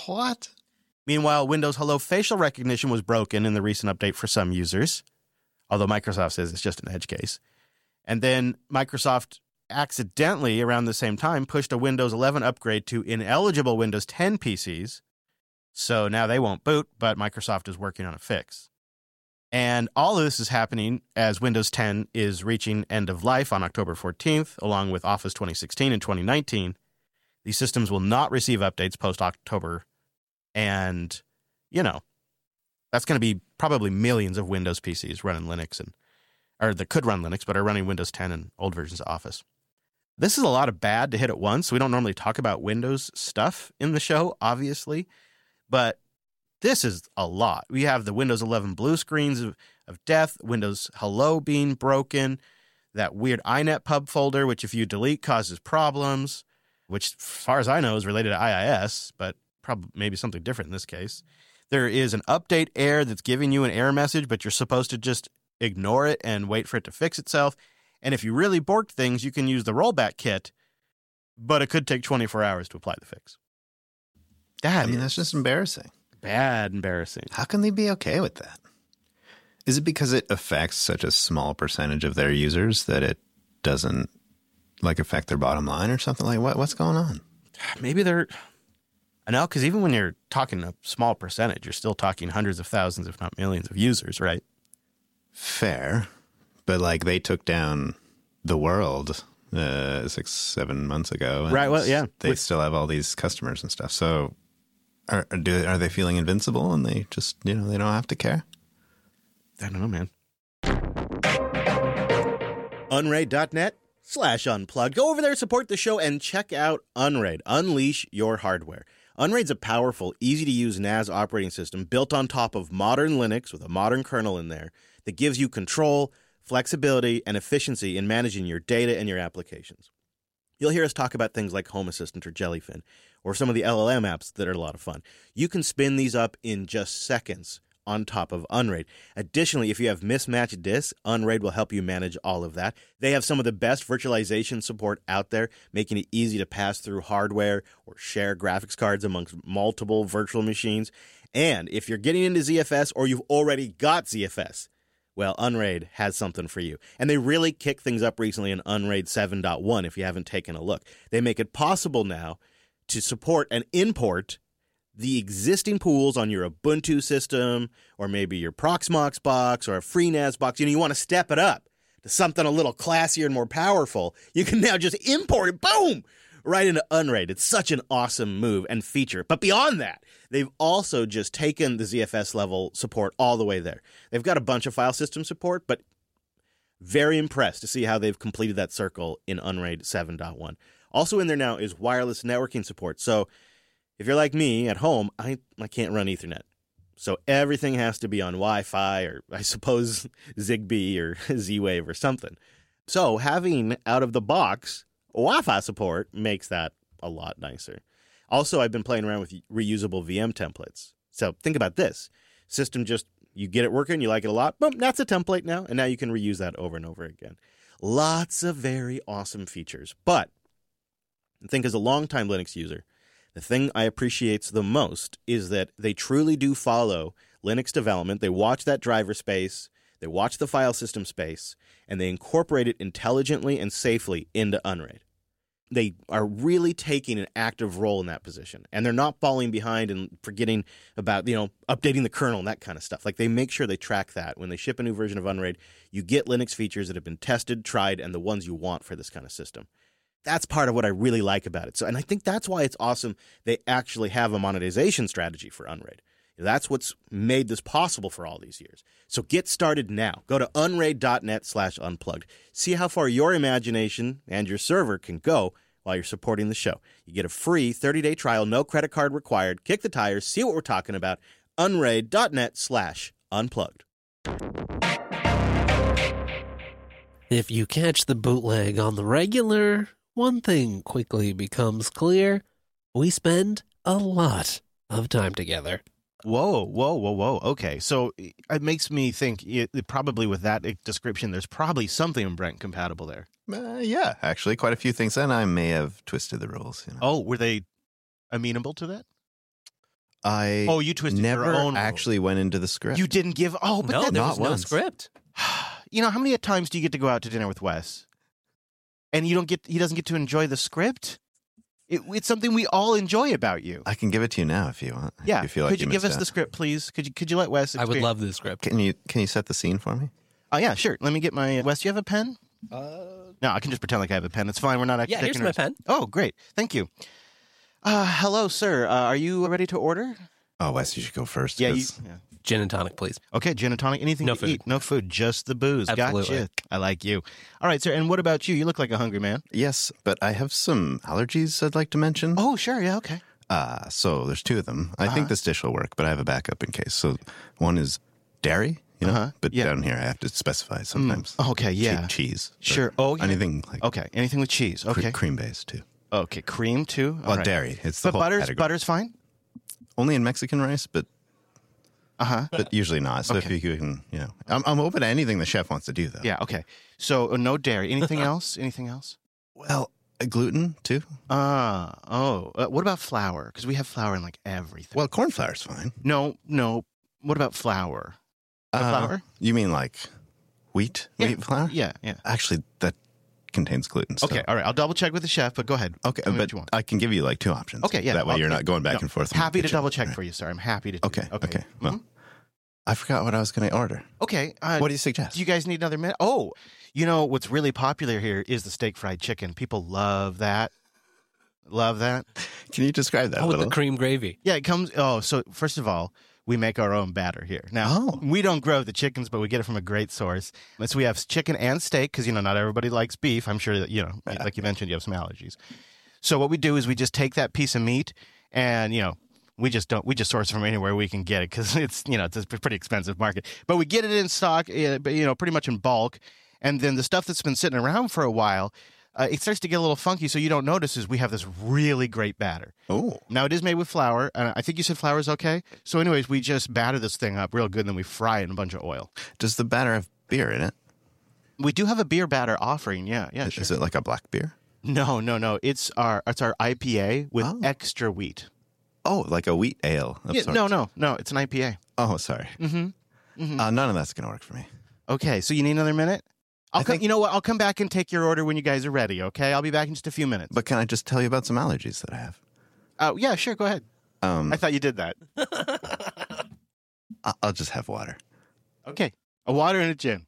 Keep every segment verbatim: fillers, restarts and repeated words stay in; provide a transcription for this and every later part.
What? Meanwhile, Windows Hello facial recognition was broken in the recent update for some users, although Microsoft says it's just an edge case. And then Microsoft accidentally, around the same time, pushed a Windows eleven upgrade to ineligible Windows ten P Cs. So now they won't boot, but Microsoft is working on a fix. And all of this is happening as Windows ten is reaching end of life on October fourteenth, along with Office twenty sixteen and twenty nineteen. These systems will not receive updates post-October. And, you know, that's going to be probably millions of Windows P Cs running Linux, and or that could run Linux, but are running Windows ten and old versions of Office. This is a lot of bad to hit at once. We don't normally talk about Windows stuff in the show, obviously, but this is a lot. We have the Windows eleven blue screens of, of death, Windows Hello being broken, that weird INetPub folder, which if you delete causes problems, which, as far as I know, is related to I I S, but probably maybe something different in this case. There is an update error that's giving you an error message, but you're supposed to just ignore it and wait for it to fix itself. And if you really borked things, you can use the rollback kit, but it could take twenty-four hours to apply the fix. That I mean, that's just embarrassing. Bad embarrassing. How can they be okay with that? Is it because it affects such a small percentage of their users that it doesn't like affect their bottom line or something? Like what? What's going on? Maybe they're... I know, because even when you're talking a small percentage, you're still talking hundreds of thousands, if not millions of users, right? Fair. But like they took down the world uh, six, seven months ago. And right, well, yeah. They With, still have all these customers and stuff. So are, do, are they feeling invincible and they just, you know, they don't have to care? I don't know, man. Unraid.net slash unplugged. Go over there, support the show, and check out Unraid. Unleash your hardware. Unraid's a powerful, easy-to-use N A S operating system built on top of modern Linux with a modern kernel in there that gives you control, flexibility, and efficiency in managing your data and your applications. You'll hear us talk about things like Home Assistant or Jellyfin, or some of the L L M apps that are a lot of fun. You can spin these up in just seconds on top of Unraid. Additionally, if you have mismatched disks, Unraid will help you manage all of that. They have some of the best virtualization support out there, making it easy to pass through hardware or share graphics cards amongst multiple virtual machines. And if you're getting into Z F S or you've already got Z F S, well, Unraid has something for you. And they really kicked things up recently in Unraid seven point one if you haven't taken a look. They make it possible now to support and import the existing pools on your Ubuntu system, or maybe your Proxmox box or a FreeNAS box. You know, you want to step it up to something a little classier and more powerful. You can now just import it, boom, right into Unraid. It's such an awesome move and feature. But beyond that, they've also just taken the Z F S level support all the way there. They've got a bunch of file system support, but very impressed to see how they've completed that circle in Unraid seven point one. Also in there now is wireless networking support. So if you're like me at home, I, I can't run Ethernet. So everything has to be on Wi-Fi or I suppose Zigbee or Z-Wave or something. So having out of the box Wi-Fi support makes that a lot nicer. Also, I've been playing around with reusable V M templates. So think about this. System just, you get it working, you like it a lot, boom, that's a template now. And now you can reuse that over and over again. Lots of very awesome features. But I think as a longtime Linux user, the thing I appreciate the most is that they truly do follow Linux development. They watch that driver space, they watch the file system space, and they incorporate it intelligently and safely into Unraid. They are really taking an active role in that position, and they're not falling behind and forgetting about, you know, updating the kernel and that kind of stuff. Like, they make sure they track that. When they ship a new version of Unraid, you get Linux features that have been tested, tried, and the ones you want for this kind of system. That's part of what I really like about it. So, and I think that's why it's awesome they actually have a monetization strategy for Unraid. That's what's made this possible for all these years. So get started now. Go to unraid.net slash unplugged. See how far your imagination and your server can go while you're supporting the show. You get a free thirty-day trial, no credit card required. Kick the tires, see what we're talking about. unraid.net slash unplugged. If you catch the bootleg on the regular, one thing quickly becomes clear. We spend a lot of time together. Whoa, whoa, whoa, whoa. Okay, so it makes me think it, it probably with that description, there's probably something Brent compatible there. Uh, yeah, actually, quite a few things. And I may have twisted the rules. You know? Oh, were they amenable to that? I Oh, you twisted never your own actually went into the script. You didn't give. Oh, but no, that, there not was no once. script. you know, how many times do you get to go out to dinner with Wes, and you don't get? He doesn't get to enjoy the script. It, it's something we all enjoy about you. I can give it to you now if you want. Yeah. If you feel like could you, you give us missed the out. script, please? Could you Could you let Wes? I would experience- love this script. Can you can you set the scene for me? Oh yeah, sure. Let me get my Wes. Do you have a pen? Uh, no, I can just pretend like I have a pen. It's fine. We're not actually. Yeah, here's taking my notes. pen. Oh, great. Thank you. Uh, hello, sir. Uh, are you ready to order? Oh, Wes, you should go first. Yeah, you, 'cause yeah. Gin and tonic, please. Okay, gin and tonic. Anything No to food. eat? No food. Just the booze. Absolutely. Gotcha. I like you. All right, sir. And what about you? You look like a hungry man. Yes, but I have some allergies I'd like to mention. Oh, sure. Yeah. Okay. Uh, so there's two of them. I Uh-huh. think this dish will work, but I have a backup in case. So one is dairy, you know, Uh-huh. but Yeah. down here I have to specify sometimes. Mm. Okay. Che- Yeah. cheese. or Sure. Oh, yeah. anything like Okay. Anything with cheese. Okay. cream based too. Okay. Cream too. All Well, right. dairy. It's the But whole butter's category. butter's fine. Only in Mexican rice, but Uh huh. but usually not. So Okay. if you can, you know, I'm I'm open to anything the chef wants to do though. Yeah. Okay. So uh, no dairy. Anything else? Anything else? Well, uh, gluten too. Ah. oh. Uh, what about flour? Because we have flour in like everything. Well, corn flour's fine. No. No. What about flour? The Uh, flour? You mean like wheat Yeah. wheat flour? Yeah. Yeah. Actually, that contains gluten. So. Okay. All right. I'll double check with the chef, but go ahead. Okay, Tell me what but you want. I can give you like two options. Okay, yeah. That way Well, you're no, not going back no. and forth. in the Happy to kitchen. double check Right. for you, sir. I'm happy to. do Okay, that. okay. Well, Mhm. I forgot what I was going to order. Okay. Uh, What do you suggest? do you guys need another minute? Oh, you know what's really popular here is the steak fried chicken. People love that. Love that. Can you describe that Oh, a with little? the cream gravy. Yeah, it comes. Oh, so first of all, we make our own batter here. Now, Oh. we don't grow the chickens, but we get it from a great source. So we have chicken and steak because, you know, not everybody likes beef. I'm sure that, you know, like you mentioned, you have some allergies. So what we do is we just take that piece of meat and, you know, we just don't, we just source from anywhere we can get it because it's, you know, it's a pretty expensive market. But we get it in stock, uh, but, you know, pretty much in bulk. And then the stuff that's been sitting around for a while, uh, it starts to get a little funky. So you don't notice is we have this really great batter. Oh, Now, it is made with flour. And I think you said flour is okay. So anyways, we just batter this thing up real good, and then we fry it in a bunch of oil. does the batter have beer in it? We do have a beer batter offering. Yeah, yeah, sure. Is it like a black beer? No, no, no. It's our it's our I P A with Oh. extra wheat. Oh, like a wheat ale. Of Yeah, sorts. no, no, no. It's an I P A. Oh, sorry. Mm-hmm. Uh, none of that's going to work for me. Okay, so you need another minute? I'll I come, think- you know what? I'll come back and take your order when you guys are ready, okay? I'll be back in just a few minutes. But can I just tell you about some allergies that I have? Oh, yeah, sure. Go ahead. Um, I thought you did that. I- I'll just have water. Okay. A water and a gin.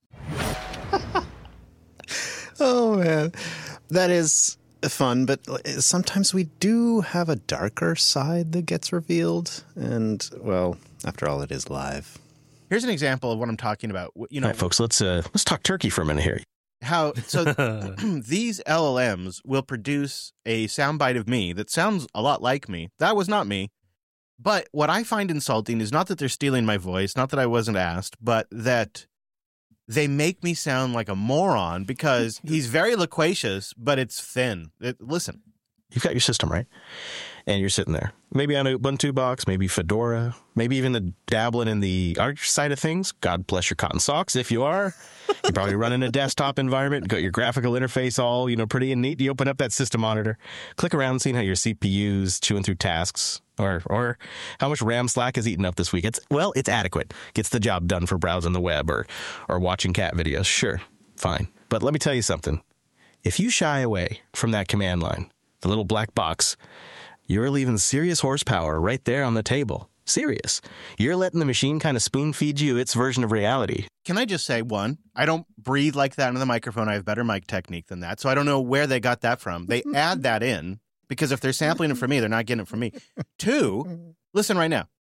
Oh, man. That is fun, but sometimes we do have a darker side that gets revealed. And, well, after all, it is live. Here's an example of what I'm talking about. You know, All right, folks, let's uh, let's talk turkey for a minute here. how so these L L Ms will produce a soundbite of me that sounds a lot like me. That was not me. But what I find insulting is not that they're stealing my voice, not that I wasn't asked, but that they make me sound like a moron because he's very loquacious, but it's thin. It, listen. You've got your system, right? And you're sitting there. Maybe on a Ubuntu box, maybe Fedora, maybe even the dabbling in the Arch side of things. God bless your cotton socks if you are. You're probably running a desktop environment, got your graphical interface all, you know, pretty and neat. You open up that system monitor, click around, seeing how your C P U's chewing through tasks, or or how much RAM slack is eaten up this week. It's well, it's adequate. Gets the job done for browsing the web or or watching cat videos. Sure, fine. But let me tell you something. If you shy away from that command line, the little black box, you're leaving serious horsepower right there on the table. Serious. You're letting the machine kind of spoon feed you its version of reality. Can I just say, one, I don't breathe like that into the microphone. I have better mic technique than that. So I don't know where they got that from. They add that in because if they're sampling it from me, they're not getting it from me. Two, listen right now.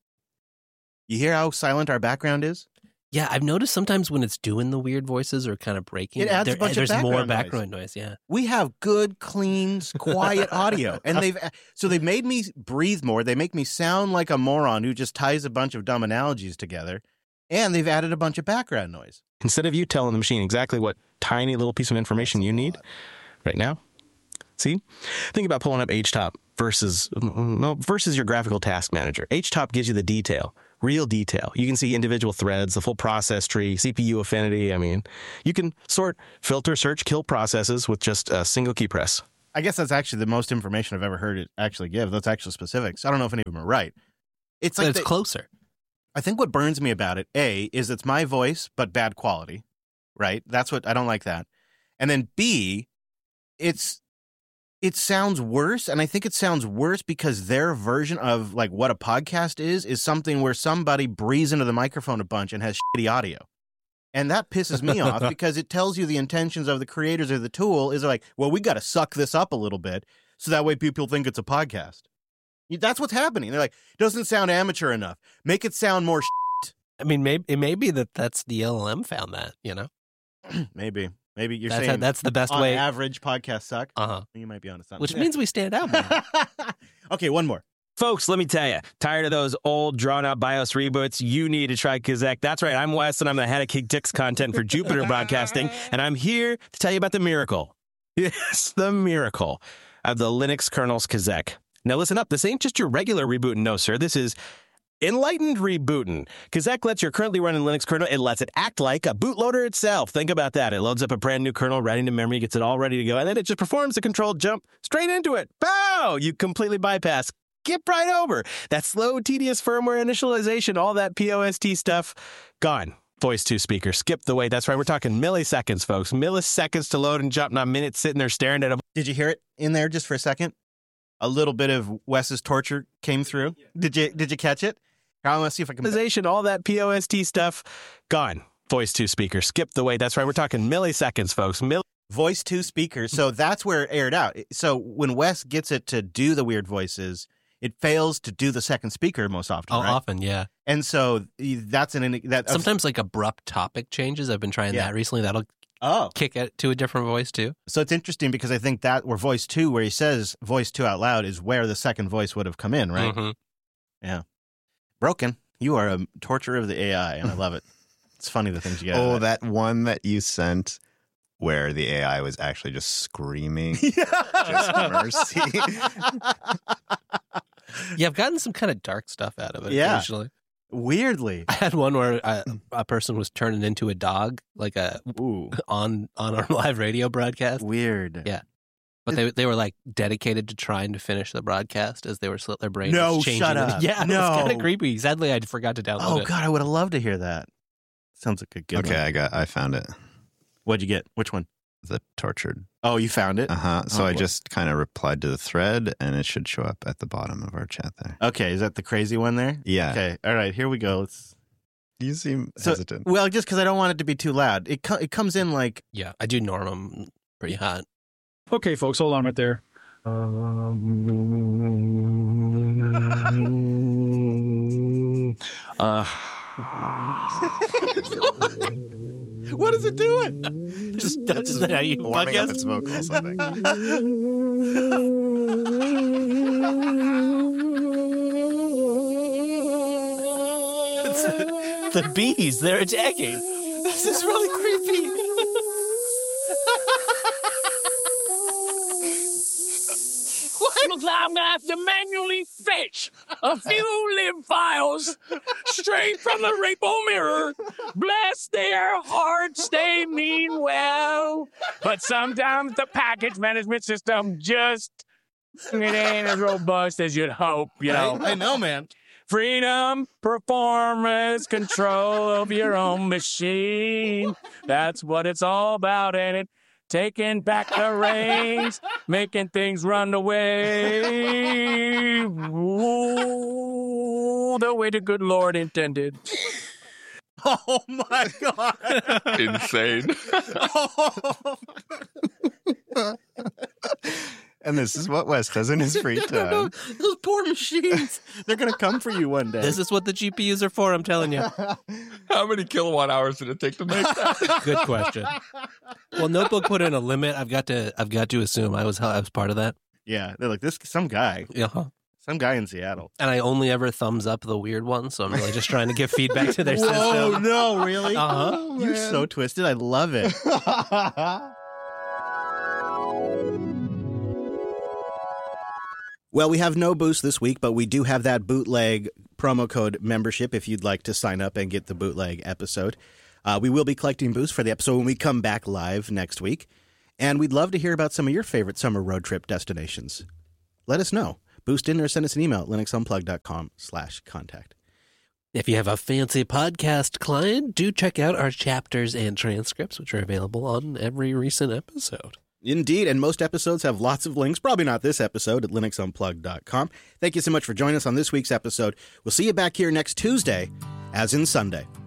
You hear how silent our background is? Yeah, I've noticed sometimes when it's doing the weird voices or kind of breaking, It adds a bunch of there's more background noise. background noise. Yeah. We have good, clean, quiet audio. And they've so they've made me breathe more. They make me sound like a moron who just ties a bunch of dumb analogies together. And they've added a bunch of background noise. Instead of you telling the machine exactly what tiny little piece of information you need right now. See? Think about pulling up H top versus no, versus your graphical task manager. H top gives you the detail, real detail. You can see individual threads, the full process tree, C P U affinity. I mean, you can sort, filter, search, kill processes with just a single key press. I guess that's actually the most information I've ever heard it actually give. That's actual specifics. I don't know if any of them are right. It's But like it's the- closer. I think what burns me about it, A, is it's my voice, but bad quality, right? That's what, I don't like that. And then B, it's, it sounds worse. And I think it sounds worse because their version of like what a podcast is, is something where somebody breathes into the microphone a bunch and has shitty audio. And that pisses me off because it tells you the intentions of the creators of the tool is like, well, we got to suck this up a little bit so that way people think it's a podcast. That's what's happening. They're like, doesn't sound amateur enough. Make it sound more shit. I mean, maybe it may be that that's the L L M found that, you know? Maybe. Maybe you're That's, saying that's the best on way. average podcasts suck. Uh-huh. You might be onto something. Which means we stand out more. Okay, one more. Folks, let me tell you, tired of those old, drawn-out BIOS reboots? You need to try Kazek. That's right, I'm Wes, and I'm the head of Kick Dix content for Jupiter Broadcasting, and I'm here to tell you about the miracle. Yes, the miracle of the Linux kernel's Kazek. Now listen up, this ain't just your regular rebooting, no, sir. This is enlightened rebooting. Kazek lets your currently running Linux kernel, it lets it act like a bootloader itself. Think about that. It loads up a brand new kernel right into memory, gets it all ready to go, and then it just performs a controlled jump straight into it. Pow! You completely bypass. Skip right over. That slow, tedious firmware initialization, all that P O S T stuff, gone. Voice to speaker. Skip the wait. That's right. We're talking milliseconds, folks. Milliseconds to load and jump, not minutes sitting there staring at a... Did you hear it in there just for a second? A little bit of Wes's torture came through. Did you Did you catch it? I want to see if I can... All that P O S T stuff, gone. Voice to speaker. Skip the wait. That's right. We're talking milliseconds, folks. Mill- Voice to speaker. So that's where it aired out. So when Wes gets it to do the weird voices, it fails to do the second speaker most often, Oh, right? often, yeah. And so that's an... that Sometimes like abrupt topic changes. I've been trying Yeah. that recently. That'll Oh. kick it to a different voice too. So it's interesting because I think that where voice two, where he says voice two out loud, is where the second voice would have come in, right? Mhm. Yeah. Broken. You are a torturer of the A I, and I love it. It's funny the things you get. out Oh, of it. that one that you sent where the A I was actually just screaming, just mercy. Yeah, I've gotten some kind of dark stuff out of it Yeah. occasionally. Weirdly. I had one where a, a person was turning into a dog, like a Ooh. on on our live radio broadcast. Weird. Yeah. But they they were like dedicated to trying to finish the broadcast as they were slit their brains. No, changing shut it. up. Yeah, No. it was kind of creepy. Sadly, I forgot to download Oh, it. God, I would have loved to hear that. Sounds like a good Okay, one. I got, I found it. What'd you get? Which one? The tortured. Oh, you found it? Uh huh. So Oh, I boy. just kind of replied to the thread, and it should show up at the bottom of our chat there. Okay, is that the crazy one there? Yeah. Okay, all right, here we go. Let's... You seem So, hesitant. well, just because I don't want it to be too loud. It co- it comes in like... Yeah, I do norm them pretty hot. Okay, folks, hold on right there. Uh, What is it doing? Just that's how you warming up podcast? its vocals, I think. The bees, they're attacking. This is really creepy. Looks like I'm gonna have to manually fetch a few lib files straight from the repo mirror. Bless their hearts, they mean well. But sometimes the package management system just it ain't as robust as you'd hope, you know. I know, man. Freedom, performance, control of your own machine. That's what it's all about, ain't it? Taking back the reins, making things run the way. Ooh, the way the good Lord intended. Oh, my God. Insane. And this is what Wes does in his free time. Those poor machines. They're going to come for you one day. This is what the G P Us are for, I'm telling you. How many kilowatt hours did it take to make that? Good question. Well, Notebook put in a limit. I've got to I've got to assume I was I was part of that. Yeah, they're like, this, some guy, Uh-huh. some guy in Seattle. And I only ever thumbs up the weird ones, so I'm really just trying to give feedback to their Whoa, system. no, really? Uh-huh. You're so twisted. I love it. Well, we have no boost this week, but we do have that bootleg promo code membership if you'd like to sign up and get the bootleg episode. Uh, we will be collecting boosts for the episode when we come back live next week. And we'd love to hear about some of your favorite summer road trip destinations. Let us know. Boost in or send us an email at linuxunplugged.com slash contact. If you have a fancy podcast client, do check out our chapters and transcripts, which are available on every recent episode. Indeed, and most episodes have lots of links, probably not this episode, at linux unplugged dot com. Thank you so much for joining us on this week's episode. We'll see you back here next Tuesday, as in Sunday.